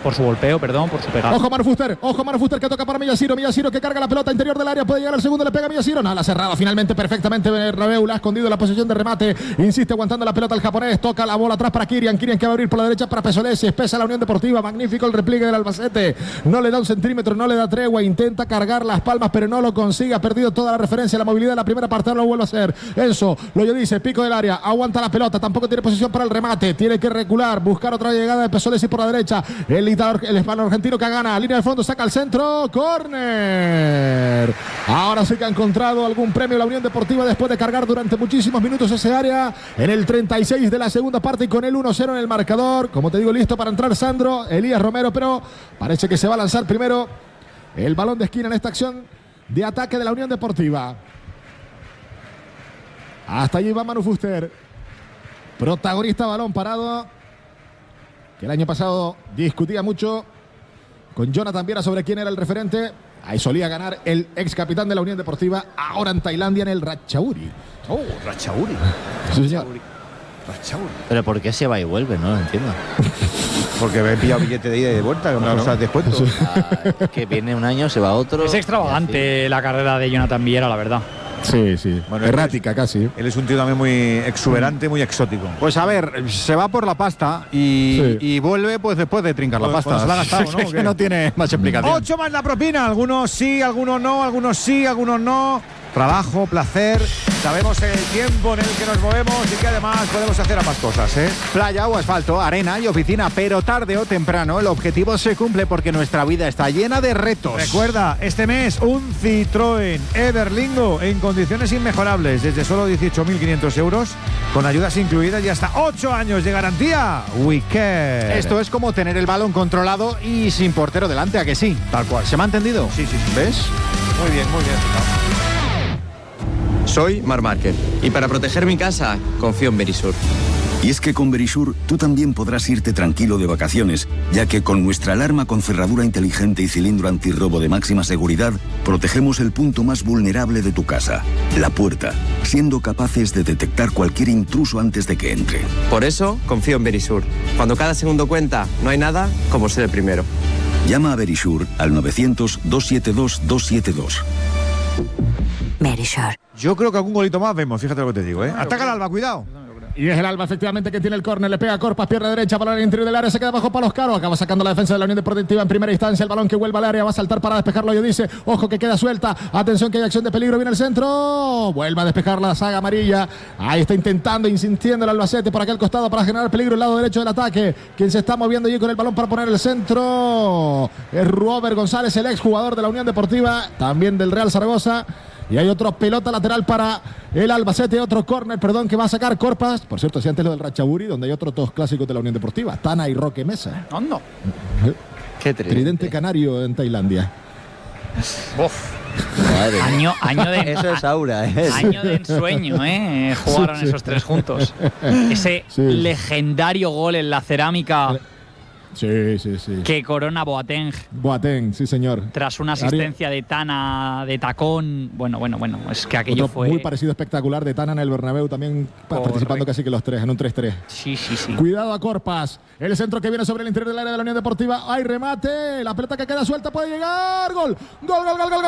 por su golpeo, perdón, por su pegada. Ojo Manu Fuster que toca para Millaciro que carga la pelota interior del área, puede llegar al segundo, le pega a Millaciro, no, la ha cerrado finalmente perfectamente Bernabéu, la ha escondido la posición de remate, insiste aguantando la pelota el japonés, toca la bola atrás para Kirian que va a abrir por la derecha para Pesolesi, espesa la Unión Deportiva, magnífico el repliegue del Albacete, no le da un centímetro, no le da tregua, intenta cargar las palmas pero no lo consigue, ha perdido toda la referencia, la movilidad de la primera parte, lo vuelve a hacer, Enzo, lo dice, pico del área, aguanta la pelota, tampoco tiene posición para el remate, tiene que recular, buscar otra llegada de Pesolesi por la derecha, el hispano argentino que gana, línea de fondo, saca al centro, córner. Ahora sí que ha encontrado algún premio la Unión Deportiva después de cargar durante muchísimos minutos ese área en el 36 de la segunda parte y con el 1-0 en el marcador. Como te digo, listo para entrar Sandro, Elías Romero, pero parece que se va a lanzar primero el balón de esquina en esta acción de ataque de la Unión Deportiva. Hasta allí va Manu Fuster, protagonista, balón parado, que el año pasado discutía mucho con Jonathan Viera sobre quién era el referente. Ahí solía ganar el ex capitán de la Unión Deportiva, ahora en Tailandia en el Ratchaburi. Oh, Ratchaburi. Sí, señor. Ratchaburi. Pero ¿por qué se va y vuelve? No lo entiendo. Porque me he pillado billete de ida y de vuelta, con Claro. cosas de descuento. Que viene un año, se va otro. Es extravagante la carrera de Jonathan Viera, la verdad. Sí, sí. Bueno, errática casi. Él es un tío también muy exuberante, muy exótico. Pues a ver, se va por la pasta y vuelve pues después de trincar la Pues pasta. se la ha gastado, ¿no? Es ¿O que qué? no tiene más explicación. 8 más la propina, algunos sí, algunos no, algunos sí, algunos no. Trabajo, placer, sabemos el tiempo en el que nos movemos y que además podemos hacer ambas cosas, ¿eh? Playa o asfalto, arena y oficina, pero tarde o temprano el objetivo se cumple porque nuestra vida está llena de retos. Recuerda, este mes un Citroën Everlingo en condiciones inmejorables, desde solo 18.500 euros, con ayudas incluidas y hasta 8 años de garantía. WeCare. Esto es como tener el balón controlado y sin portero delante, ¿a que sí? Tal cual. ¿Se me ha entendido? Sí, sí, sí. ¿Ves? Muy bien, muy bien. Soy Marc Márquez y para proteger mi casa confío en Verisur. Y es que con Verisur tú también podrás irte tranquilo de vacaciones, ya que con nuestra alarma con cerradura inteligente y cilindro antirrobo de máxima seguridad, protegemos el punto más vulnerable de tu casa, la puerta, siendo capaces de detectar cualquier intruso antes de que entre. Por eso confío en Verisur. Cuando cada segundo cuenta, no hay nada como ser el primero. Llama a Verisur al 900-272-272. Verisur. Yo creo que algún golito más vemos, fíjate lo que te digo, ¿eh? Ataca el Alba, cuidado. Y es el Alba efectivamente que tiene el córner, le pega a Corpas, pierna derecha para el interior del área, se queda bajo palos Caro, acaba sacando la defensa de la Unión Deportiva en primera instancia, el balón que vuelve al área, va a saltar para despejarlo, yo dice, ojo que queda suelta, atención que hay acción de peligro, viene el centro, vuelve a despejar la saga amarilla, ahí está intentando, insistiendo el Albacete por aquel costado para generar peligro el lado derecho del ataque, quien se está moviendo allí con el balón para poner el centro, es Robert González, el ex jugador de la Unión Deportiva, también del Real Zaragoza. Y hay otro pelota lateral para el Albacete, otro córner, perdón, que va a sacar Corpas. Por cierto, si antes lo del Ratchaburi, donde hay otros dos clásicos de la Unión Deportiva, Tana y Roque Mesa. ¿Dónde? Qué Tridente canario en Tailandia. Madre mía. Año de Eso es aura, ¿eh? año de ensueño, ¿eh? Jugaron Sí. esos tres juntos. Ese Sí. legendario gol en la cerámica Sí, sí, sí. que corona Boateng Boateng, sí señor. tras una asistencia de Tana de tacón. Bueno, es que aquello Otro fue muy parecido espectacular de Tana en el Bernabéu, también participando casi que los tres, en un 3-3. Sí. Cuidado a Corpas. El centro que viene sobre el interior del área de la Unión Deportiva. Hay remate. La pelota que queda suelta puede llegar. Gol. Gol.